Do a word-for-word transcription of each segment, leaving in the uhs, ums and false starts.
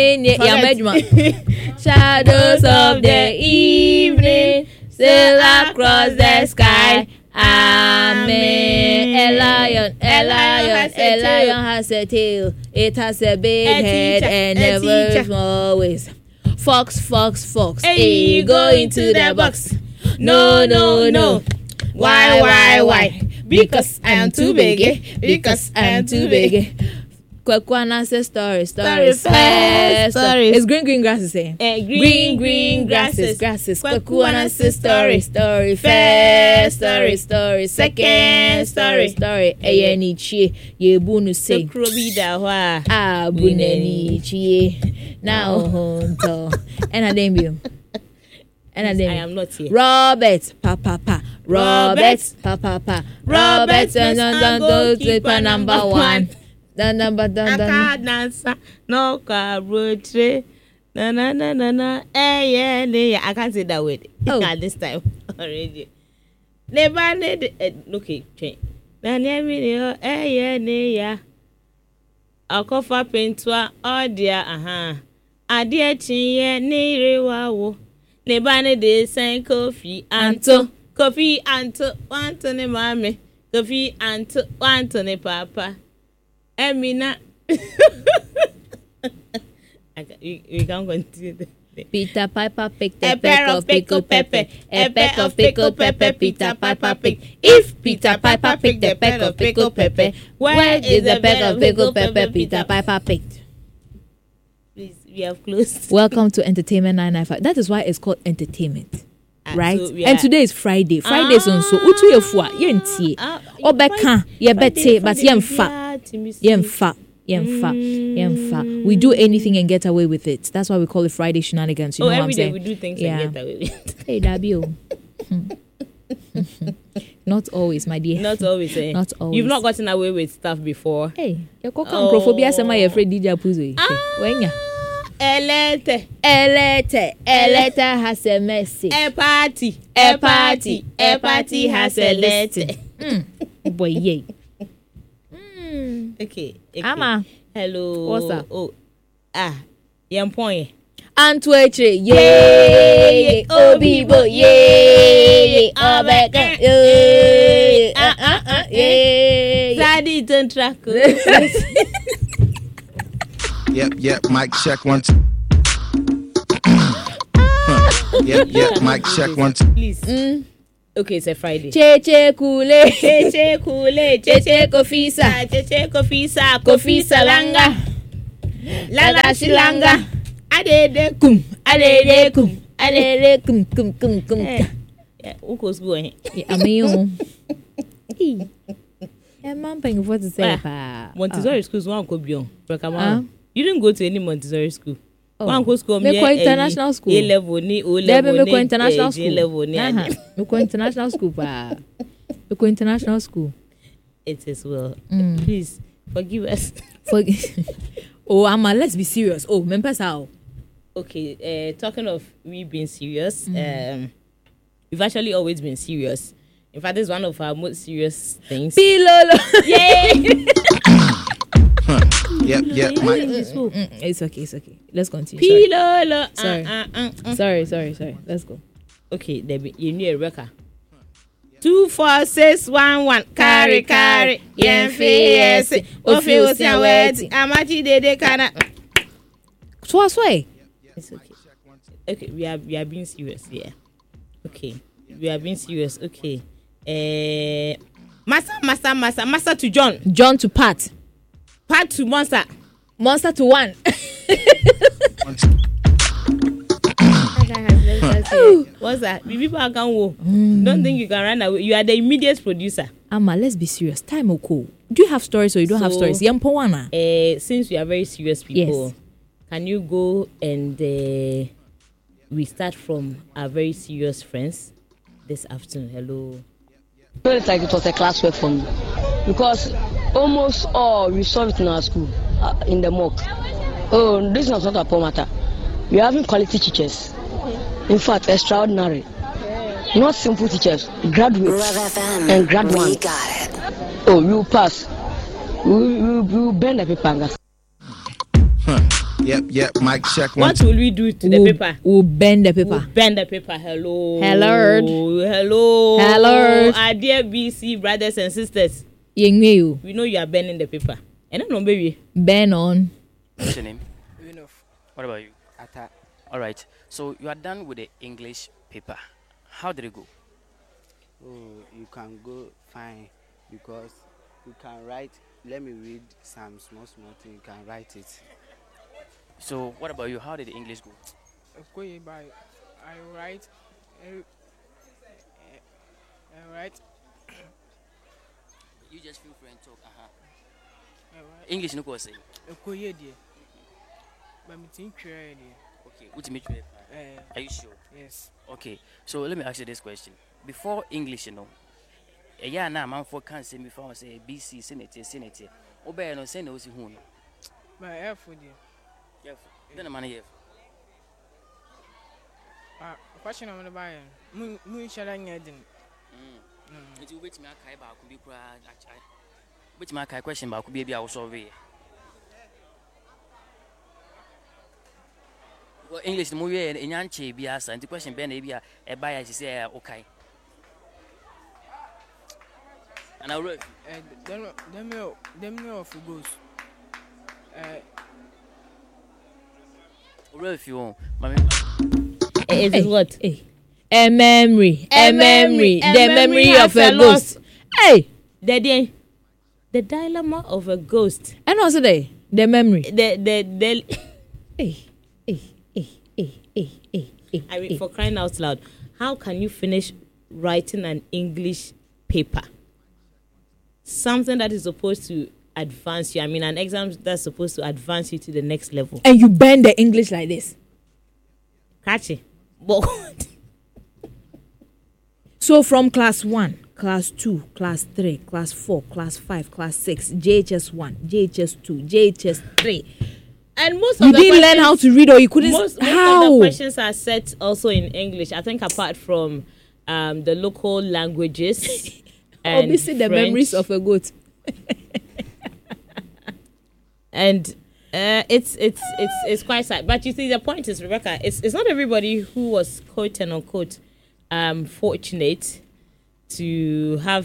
Shadows of the evening sail across the sky. Amen. A lion, a lion, a lion has a tail. It has a big a head teacher, and never small waist. Fox, fox, fox. Hey, go into the box. No, no, no. Why, why, why? Because I'm too big. Because I'm too big. Kwekwana says story, story, story, story. It's green, green grasses, eh? Uh, green, green grasses, grasses. Kwekwana says story, story, first story, story, second story, story. Eye ni chie, ye bunu say. Krobida wa. Ah, buneni chie. Now honto. And I name you. And I name. I am not here. Robert, pa pa pa. Robert, pa pa pa. Robert, and then go to number one. Da number da da. Dancer, no car road tree. Na na na na na. Eh yeah, yeah. I can't say that word. Oh. At this time already. Never need. Okay, change. Na near me, eh yeah, yeah. I'll cover paintwa all dear. Aha. Adia chinye ni rewawo. Never need the same coffee. Anto, coffee anto. One to ne mame. Coffee anto. One to ne papa. Emina, we, we can continue. Peter Piper picked a peck of pickled pepper, a peck of pickled pepper. Peter Piper picked. If Peter Piper picked a peck of pickled pepper, where is the peck of pickled pepper Peter Piper picked? Please, we have closed. Welcome to Entertainment nine ninety-five. That is why it's called entertainment. Right, so, and today is Friday. Friday is on so. Utu yefua yenti. Obeka yebete, but yemfa, yemfa, yemfa, yemfa. We do anything and get away with it. That's why we call it Friday shenanigans. You oh, know what every I'm day saying? we do things yeah. and get away with it. Hey, Dabio. Not always, my dear. Not always. Eh? Not always. You've not gotten away with stuff before. Hey, your coca microphobia. Sema your friend D J Puzo. Wenya. Elete, elete, elete has a message. A party, a party, a party has a letter. Mm. Boy, yay. Mm. Okay, okay. Ama. Hello. What's up? Oh, ah, yam point. Antwetre, yay, Obibo, yay, Obeka, yay, ah ah ah, yay. Zaddy don't track. Yep, yep, mic check one, two. Yep, yep, mic check one, two. Please. Mm. Okay, it's a Friday. Cheche kule, cheche kule, cheche kofisa, cheche kofisa, kofisa langa, langa shilanga. Adede kum, adede kum, adede kum, kum, kum, kum. Yeah, who goes going? I mean, yeah, man, paying for to say, pa. Montessori school is one could be on. You didn't go to any Montessori school. Oh. One go school me ko international school. A level ni O level ni. Me ko international school. A level ni. Me ko international school pa. Me ko international school. It is well. Mm. Please forgive us. Forgive. Oh, Ama, let's be serious. Oh, remember how? Okay, uh, talking of we being serious, mm. um, we've actually always been serious. In fact, it's one of our most serious things. Pilolo. Yay! Yep, yep. My- mm, mm, it's okay, it's okay. Let's continue. Pilolo. Sorry. Uh, uh, uh, uh. sorry, sorry, sorry. Let's go. Okay, Debbie, you need a record. Two four six one one. Carry, carry. Yen face. Ofi osia weti. Amachi dede kana. So I It's okay. Okay, we are we are being serious here. Okay, we are being serious. Okay. Uh, Master, Master, Master, Master to John. John to Pat. Pat to Monster. Monster to one. What's that? People can go. Mm. Don't think you can run away. You are the immediate producer. Amma, let's be serious. Time will go. Do you have stories or you don't so, have stories? Uh, since we are very serious people, yes. Can you go and uh, we start from our very serious friends this afternoon? Hello. I felt like it was a classwork for me because almost all we saw it in our school, uh, in the mock. Oh, this is not a poor matter. We are having quality teachers. In fact, extraordinary. Not simple teachers, graduates and grad one. Oh, you pass. You, you, you bend the paper. Huh. Yep, yep, mic check one. What will we do to we'll, the paper? We'll bend the paper. We'll bend the paper. Hello. Hello. Hello. Hello. Our dear B C brothers and sisters. You. We know you are bending the paper. And I know, baby. Bend on. What's your name? Enough. What about you? Atta. All right. So you are done with the English paper. How did it go? Oh, you can go fine because you can write. Let me read some small, small thing. You can write it. So what about you? How did the English go? Okay, by I write. I, I write. You just feel free and talk. Uh-huh. I write. English no go say. Okay, dear. But me think clear, dear. Okay. What you mean? Uh, Are you sure? yes. Okay. So let me ask you this question. Before English, you know, a year now, man for can't say before I say B C Senator Senator. Obey no say no see who. My airful, dear. Yeah. Then a man here. Ah, question I'm gonna buy. Moon, moon, shall I get in? It will wait me a kai back could be proud. Which my kai question back could be a survey. Well, English the movie and Yanchi be asked and the question Ben be a buyer she say okay. And I wrote Them, them, know, them know of goes. Uh, well, if you want, my It is what? Hey. A memory. A, A memory. memory. A The memory memory of has a a ghost. Hey. The the the dilemma of a ghost. And also the the memory. The the the. Hey. Hey. Hey. Hey. Hey. Hey. Hey. I mean, for crying out loud, how can you finish writing an English paper? Something that is supposed to advance you. I mean, an exam that's supposed to advance you to the next level. And you bend the English like this. Catchy. But So from class one, class two, class three, class four, class five, class six, J H S one, J H S two, J H S three. and most You of the didn't learn how to read or you couldn't. Most, most how? of the questions are set also in English. I think apart from um, the local languages. and Obviously, the French. memories of a goat. And uh, it's it's it's it's quite sad. But you see, the point is, Rebecca, it's it's not everybody who was quote and unquote um, fortunate to have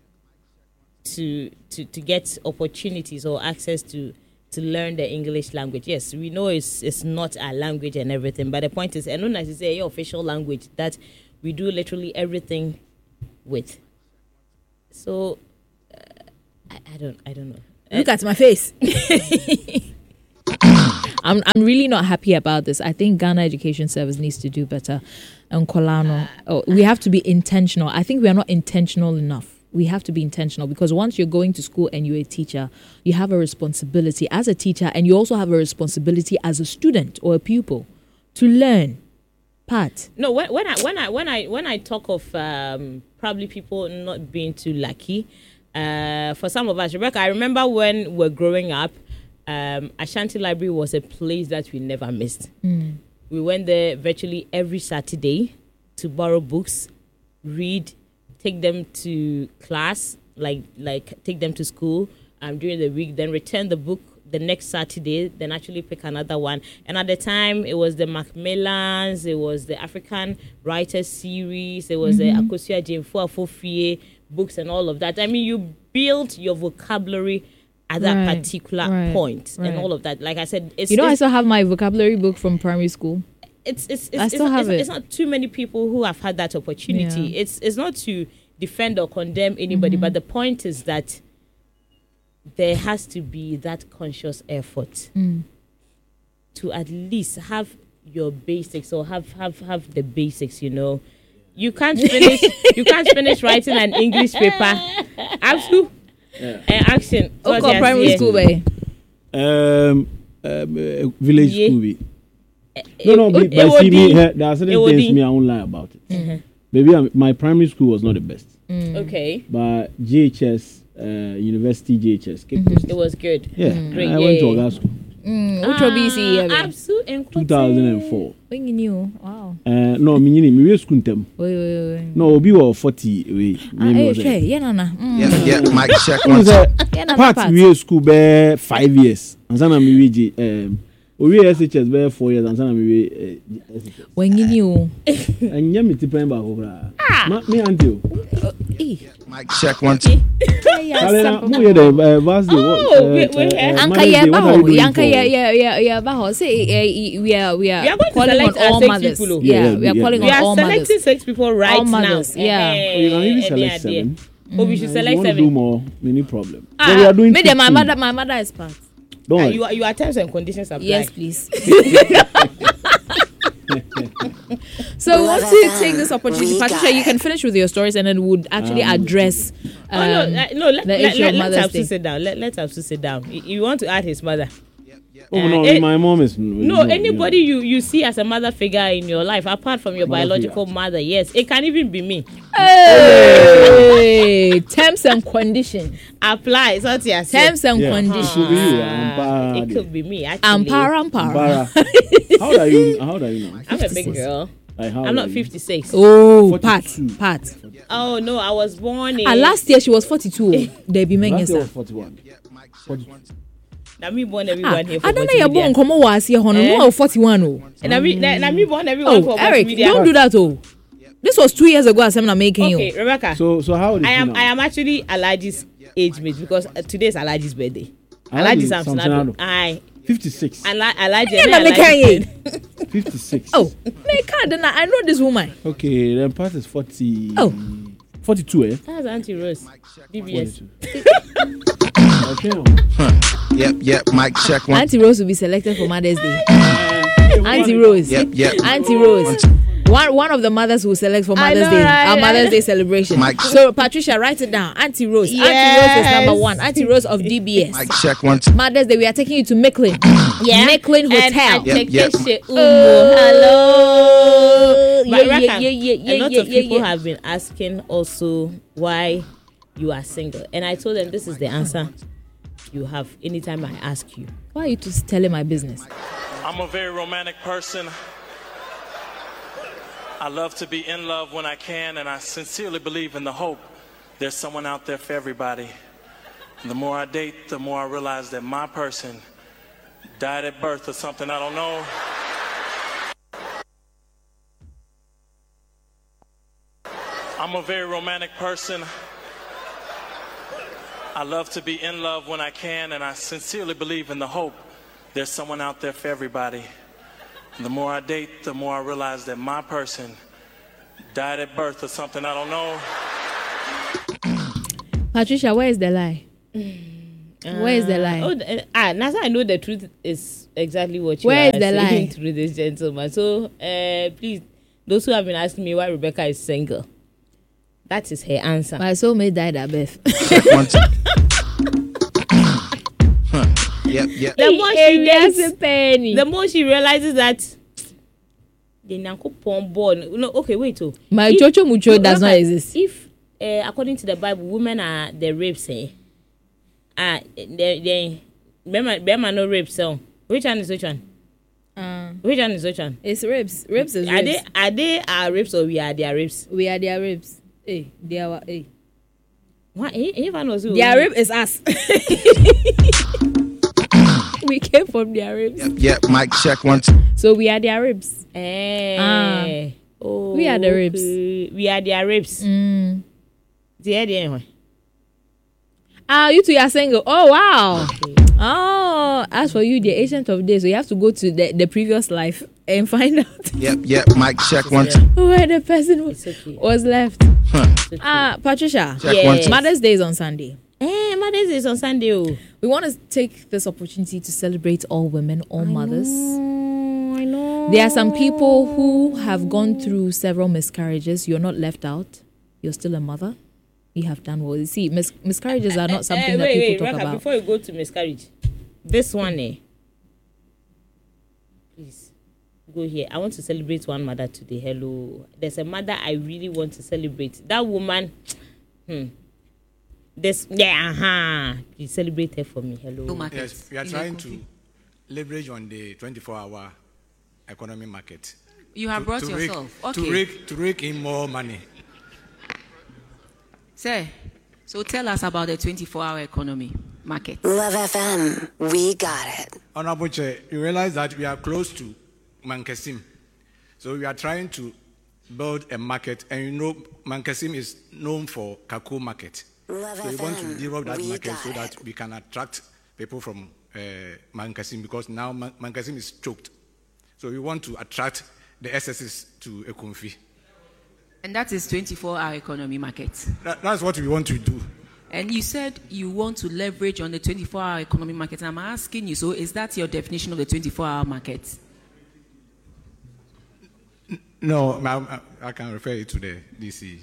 to to to get opportunities or access to to learn the English language. Yes, we know it's it's not our language and everything, but the point is, and not as you say, your official language that we do literally everything with. So uh, I, I don't I don't know. Look at my face. I'm I'm really not happy about this. I think Ghana Education Service needs to do better. And Kolano, oh, we have to be intentional. I think we are not intentional enough. We have to be intentional because once you're going to school and you're a teacher, you have a responsibility as a teacher, and you also have a responsibility as a student or a pupil to learn. Pat. No, when, when I when I when I when I talk of um, probably people not being too lucky, uh, for some of us, Rebecca, I remember when we were growing up, um, Ashanti Library was a place that we never missed. Mm. We went there virtually every Saturday to borrow books, read, take them to class, like like take them to school um, during the week, then return the book the next Saturday, then actually pick another one. And at the time, it was the Macmillans, it was the African Writers Series, it was mm-hmm. the Akosua Jemfo Afofie books and all of that. I mean, you build your vocabulary at that right, particular right, point right. and all of that. Like I said, it's... You know, it's, I still have my vocabulary book from primary school. It's it's it's, I still it's, have it's, it. It's not too many people who have had that opportunity. Yeah. It's it's not to defend or condemn anybody, mm-hmm. but the point is that there has to be that conscious effort mm. to at least have your basics or have have have the basics. You know, you can't finish you can't finish writing an English paper. Absolute yeah. uh, action. Oh, primary school, way. Um, um uh, village yeah. school. Be. No, no, but, but see me, here, there are certain things me I won't lie about it. Mm-hmm. Maybe I'm, my primary school was not the best. Mm. Okay. But J H S, uh, University J H S, mm-hmm. it was good. Yeah, mm. Great. I yeah. went to Oga school. Mm. Which will be see? Absolutely. two thousand four. When you knew, wow. Uh, no, me ni me we school them. Wait, wait, wait. No, obi was forty. Wait, ah, hey, okay. Yeah, no, no. Mm. Yeah, yeah. Mic check one. Yeah, part we school be five years. And then me we um we S H S be four years and some we S H S. When you knew. And yemi tipen ba kokra. Ma me auntie. Mic check one two. Kalena, mo ye the birthday. Oh, we we Anka ye ba ho. Anka ye ye ye ye ba ho. Say we are we are calling on all mothers. Yeah, we are calling on all mothers. We are selecting six people right now. Yeah. You can even select seven. Oh, we should select seven. Do more, many problem. Ah, we are doing. Maybe my mother, my mother is part. Don't. Uh, you are you are terms and conditions apply. Yes, please. So we want to take this opportunity, Patricia. You can finish with your stories, and then we'll actually um, address. Um, oh no, uh, no. Let, the let, issue let, of let's Mother's have Day. to sit down. Let, let's have to sit down. You, you want to add his mother? Oh uh, no, it, my mom is no anybody yeah. you you see as a mother figure in your life apart from your mother biological figure. Mother. Yes, it can even be me. Hey, terms and conditions apply. So yes, terms and yeah. conditions. Ah, it could be me. Actually, Ampara, Ampara. How old are you? How old are you now? I'm a big girl. Like I'm not fifty-six. Oh, Pat, Pat. Oh no, I was born in. Ah, last year she was forty-two. Debbie Mengen. Last year was forty-one. forty-one. Na me born everyone ah, here for I don't know you're born come was here hono no forty-one oh. Na me na me born everyone oh, for Eric, media. Don't do that oh. This was two years ago as I'm not making okay, you. Okay, Rebecca. So so how old is I am now? I am actually Alaji's age mate because uh, today is Alaji's birthday. Alaji Samsonado. Aye. fifty-six. Ala Alaji. Yeah, Alaji. fifty-six. Oh, me card I know this woman. Okay, then part is forty. Oh. forty-two eh? That's Auntie Rose. D B S. Okay. Huh. Yep, yep. Mic check one. Auntie Rose will be selected for Mother's Day. Auntie Rose. Yep, yep. Auntie Rose. One one of the mothers who select for Mother's know, Day, right? our Mother's Day celebration. Mike. So Patricia, write it down. Auntie Rose. Yes. Auntie Rose is number one. Auntie Rose of D B S. Mic check one two. Mother's Day, we are taking you to Micklin. Yeah. Micklin Hotel. And, and Yep, yep. Tekeshe Umo. Oh, Hello. Yeah, But yeah, Raka, yeah, yeah, yeah, a lot yeah, of people yeah. have been asking also why you are single, and I told them this is the answer you have anytime I ask you. Why are you just telling my business? I'm a very romantic person. I love to be in love when I can, and I sincerely believe in the hope there's someone out there for everybody. And the more I date, the more I realize that my person died at birth or something, I don't know. I'm a very romantic person. I love to be in love when I can, and I sincerely believe in the hope there's someone out there for everybody. And the more I date, the more I realize that my person died at birth or something, I don't know. Patricia, where is the lie? Uh, where is the lie? Oh, uh, ah, now I know the truth is exactly what you where are is the saying lie? through this gentleman. So, uh, please, those who have been asking me why Rebecca is single, that is her answer. My soulmate died at birth. Check one two. Huh. Yep, yep. The more she gets gets, a penny, the more she realizes that the Nankopon born. No, okay, wait. Oh, my if, chocho mucho no, does not like, exist. If, uh, according to the Bible, women are the rapes, eh? Ah, they, they, Bema, Bema no rapes. So, which one is which one? Uh, which one is which one? It's rapes. Rapes is are rapes. they are they our rapes or we are their rapes? We are their rapes. Hey, they are hey. What? If I was their rape is us. We came from their ribs. Yep, yep. Mic check one two. So we are their ribs. Eh. Ah. Oh, we are the ribs. Okay. We are their ribs. Mm. The anyway. Ah, you two are single. Oh wow. Okay. Oh, as for you, the ancient of days, so you have to go to the, the previous life and find out. Yep, yep. Mic check one two. Where the person was, okay. was left. Huh. Okay. Ah, Patricia. Check yes. one two. Mother's Day is on Sunday. Eh, Mother's Day is on Sunday. Oh. We want to take this opportunity to celebrate all women, all I mothers. Know, I know. There are some people who have gone through several miscarriages. You're not left out. You're still a mother. You have done well. You see, mis- miscarriages are not something uh, uh, that wait, people wait, talk Raka, about. Before you go to miscarriage, this one, eh? Please go here. I want to celebrate one mother today. Hello, there's a mother I really want to celebrate. That woman, hmm. This, yeah, uh-huh. Please celebrate her for me. Hello. Yes, we are trying to leverage on the twenty-four hour economy market. You have to, brought to yourself. Rake, Okay. To rake, to rake in more money. Sir, so tell us about the twenty-four hour economy. market. Love F M, we got it. Honorable Chair, you realize that we are close to Mankasim. So we are trying to build a market, and you know Mankasim is known for Kako market. Love so we F M, want to develop that we market got so it. that we can attract people from uh, Mankasim, because now Man- Mankasim is choked. So we want to attract the S S S to Ekumfi. And that is twenty-four hour economy market. That, that's what we want to do. And you said you want to leverage on the twenty-four hour economy market. And I'm asking you, so is that your definition of the twenty-four hour market? No, I, I can refer it to the D C.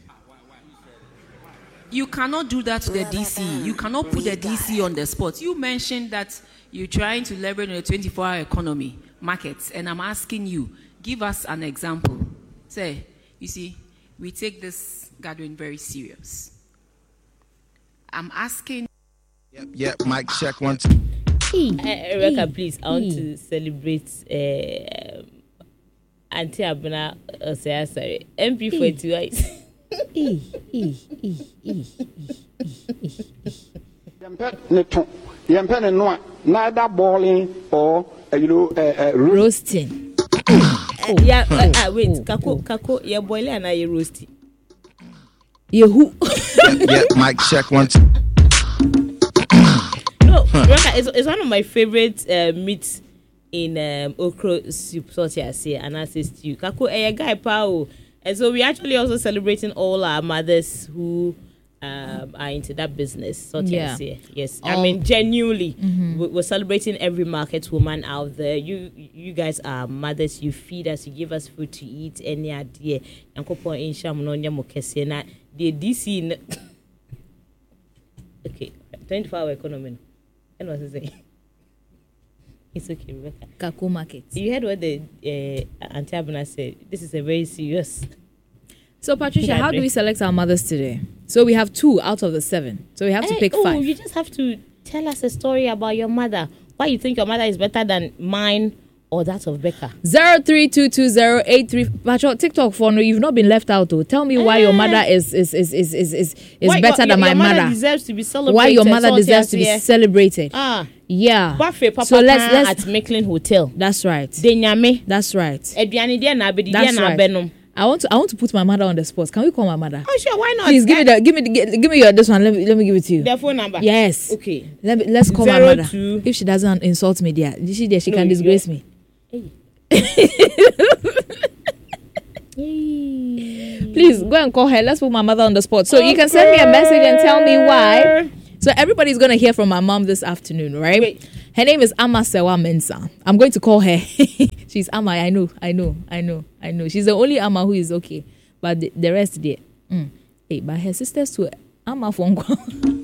You cannot do that to the D C. You cannot put the D C on the spot. You mentioned that you're trying to leverage on the twenty-four hour economy markets. And I'm asking you, give us an example. Say, you see, we take this gathering very serious. I'm asking. Yep, yep, mic check one, two. Uh, Rebecca, please, I want to celebrate uh, um, Auntie Abena Osea, sorry, M P forty-one. Neither boiling or uh, you know uh, uh, roasting. uh, yeah, uh, uh, wait, kako kako, yeah, boiling and I roasting. Yeah, who? Yep, yep, mic check one, two. No, Rebecca, it's, it's one of my favorite uh, meats in um, okra soup, sort I say, and I say stew. Kako, a guy pao. And so we're actually also celebrating all our mothers who um, are into that business. So yeah. Yes. Um, I mean, genuinely, mm-hmm. we're celebrating every market woman out there. You you guys are mothers. You feed us. You give us food to eat. Any idea? The D C. Okay. twenty-four hour economy. And what's it saying? It's okay, Rebecca. Kako market. You heard what the uh, Auntie Abena said. This is a very serious. So, Patricia, how do we select our mothers today? So we have two out of the seven. So we have hey, to pick oh, five. You just have to tell us a story about your mother. Why you think your mother is better than mine or that of Becca? Zero three two two zero eight three. Patricia, TikTok for no, you've not been left out. Though. Tell me why uh, your mother is is is is is is, is why better your, than your, my your mother. mother deserves to be celebrated. Why your mother deserves to be here. celebrated? Ah, yeah. Buffet, Papa so let's let's at Maclean Hotel. That's right. Denyame. That's right. Ediani dia na abedi That's dia na right. benum. I want to I want to put my mother on the spot. Can we call my mother? Oh sure, why not? Please give me the give me the, give me your this one. Let me let me give it to you. The phone number. Yes. Okay. Let me let's call Zero my mother. Two. If she doesn't insult me, there, she there she No, can disgrace me. Hey. Please go and call her. Let's put my mother on the spot. So okay. You can send me a message and tell me why. So everybody's gonna hear from my mom this afternoon, right? Wait. Her name is Ama Sewa Mensah. I'm going to call her. She's Ama. I know. I know. I know. I know. She's the only Ama who is okay, but the, the rest there. Mm. Hey, but her sisters too. Ama Fongwa.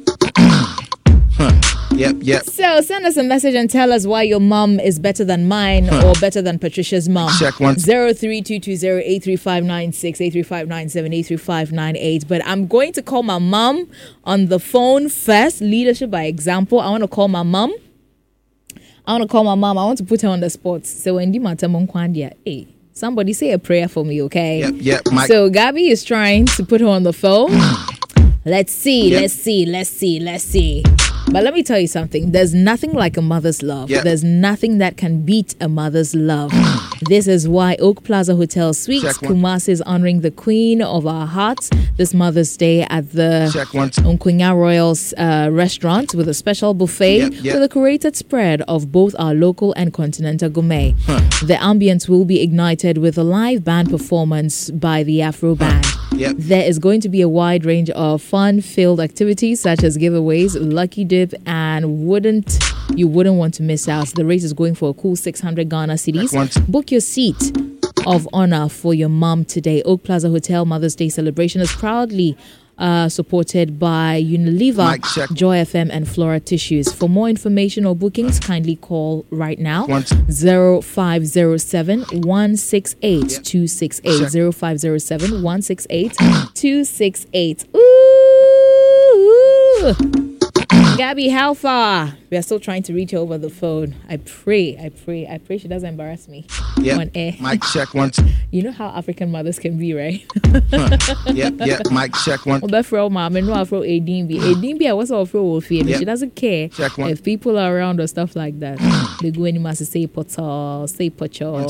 Yep, yep. So send us a message and tell us why your mom is better than mine huh. or better than Patricia's mom. Check one. Zero three two two zero eight three five nine six eight three five nine seven eight three five nine eight. But I'm going to call my mom on the phone first. Leadership by example. I want to call my mom. I want to call my mom. I want to put her on the spot. So when you hey, somebody say a prayer for me, okay? Yep, yep. Mike. So Gabby is trying to put her on the phone. Let's see, yep. let's see, let's see, let's see. But let me tell you something. There's nothing like a mother's love. Yep. There's nothing that can beat a mother's love. This is why Oak Plaza Hotel Suites Kumasi is honoring the queen of our hearts this Mother's Day at the Unkwinya Royals uh, restaurant with a special buffet yep, yep. with a curated spread of both our local and continental gourmet. Huh. The ambience will be ignited with a live band performance by the Afro Band. Huh. Yep. There is going to be a wide range of fun-filled activities such as giveaways, lucky dip, and wouldn't you wouldn't want to miss out. The race is going for a cool six hundred Ghana cedis. Book your seat of honor for your mom today. Oak Plaza Hotel Mother's Day celebration is proudly uh, supported by Unilever, Joy F M, and Flora Tissues. For more information or bookings, kindly call right now zero five zero seven one six eight two six eight zero five zero seven one six eight two six eight. Ooh. Gabby, how far? We are still trying to reach her over the phone. I pray, I pray, I pray she doesn't embarrass me Yep. on air. Mic check one, two. You know how African mothers can be, right? Yep, yep. Mic check one. Well, from mom and no from A D B. A D B, I was all for Wolfie. Yep. She doesn't care Check one. if people are around or stuff like that. They go anywhere to say potter, say pocho.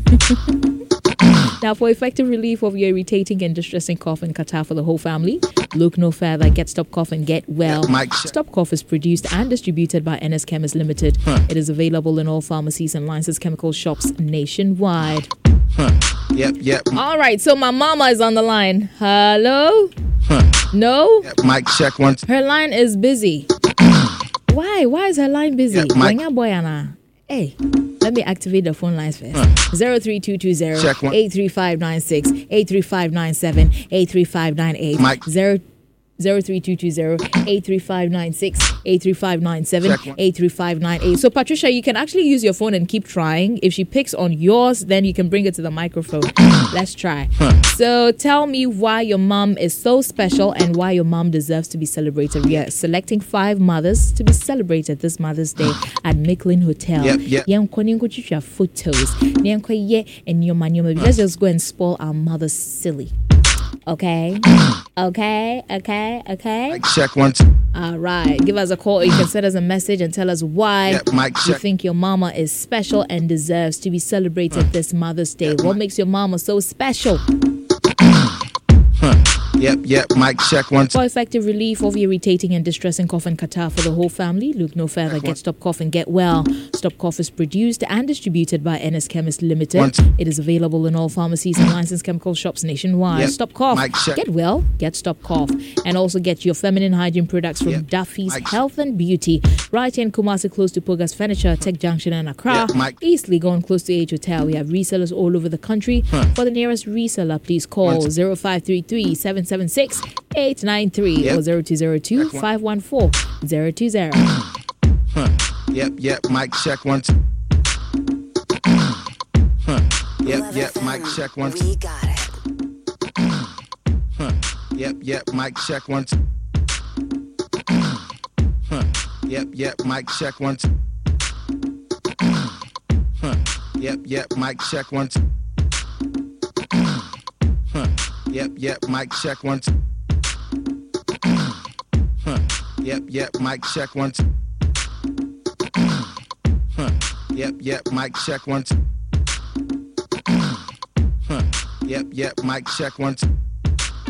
Now, for effective relief of your irritating and distressing cough and catarrh for the whole family, look no further. Get Stop Cough and Get Well. Yeah, Mike, sh- Stop Cough is produced and distributed by N S Chemist Limited. Huh. It is available in all pharmacies and licensed chemical shops nationwide. Huh. Yep, yep. All right, so my mama is on the line. Hello? Huh. No? Yep, mic check one. Her line is busy. Why? Why is her line busy? Yep, mic- Wanya boy, Anna. Hey, let me activate the phone lines first. Huh. zero three two two zero Check one. eight three five nine six eight three five nine seven eight three five nine eight Mike. zero zero three two two zero eight three five nine six eight three five nine seven Check one. eight three five nine eight. So Patricia, you can actually use your phone and keep trying. If she picks on yours, then you can bring it to the microphone. Let's try. Huh. So tell me why your mom is so special and why your mom deserves to be celebrated. We are selecting five mothers to be celebrated this Mother's Day at Micklin Hotel. Yep, yep. Yeah, photos. Let's just go and spoil our mothers silly. Okay? Okay? Okay? Okay? Mic check one, two. All right. Give us a call or you can send us a message and tell us why Yep, mic you check. think your mama is special and deserves to be celebrated this Mother's Day. Yep, What mic- makes your mama so special? Huh. Yep, yep. Mic check one, two. For effective relief of irritating and distressing cough and catarrh for the whole family, look no further. Get Stop Cough and Get Well. Stop Cough is produced and distributed by N S Chemist Limited. One, two. It is available in all pharmacies and licensed chemical shops nationwide. Yep. Stop Cough. Mic check. Get Well. Get Stop Cough. And also get your feminine hygiene products from Yep. Duffy's Mic- Health and Beauty. Right here in Kumasi, close to Pogas Furniture, Tech Junction and Accra. Yep. Mic- Eastly going close to Age Hotel. We have resellers all over the country. Huh. For the nearest reseller, please call One, two. zero five three three seven seven six eight nine three Yep. or zero two zero two five one four zero two zero. Huh. Yep, yep. Mic check one, two. Huh. Yep, yep. Mic check one, two. We got it. Huh. Yep, yep. Mic check one, two. Huh. Yep, yep. Mic check one, two. Huh. Yep, yep. Mic check one, two. Huh. Yep, yep. Mic check one, two. Huh. Yep, yep. Mic check one, two. Huh. Yep, yep. Mic check one, two. Huh. Yep, yep. Mic check one, two.